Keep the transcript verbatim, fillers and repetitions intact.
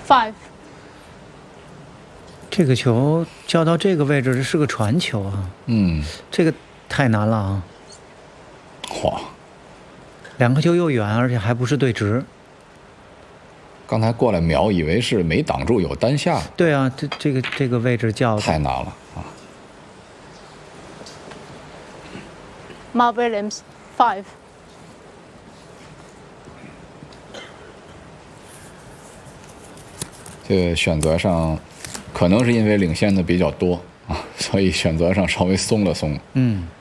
five。 这个球叫到这个位置，这是个传球啊。 嗯， 这个太难了啊。 哇， 两个球又远，而且还不是对直。 刚才过来瞄，以为是没挡住有单下。 对啊，这这个这个位置叫太难了啊。 Mark Williams five。 这个选择上，可能是因为领先的比较多啊，所以选择上稍微松了松。 嗯。